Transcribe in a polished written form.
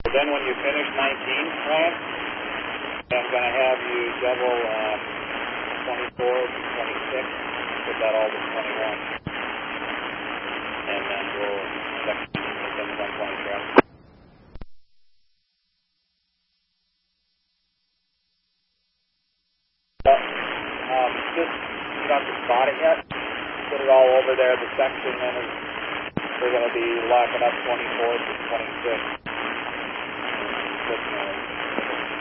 Then when you finish 19, Ryan, I'm going to have you double 24 to 26, put that all to 21. And then we'll put them 120 tracks. Just, you don't have to spot it yet. Put it all over there, the section, then we're going to be locking up 24 to 26.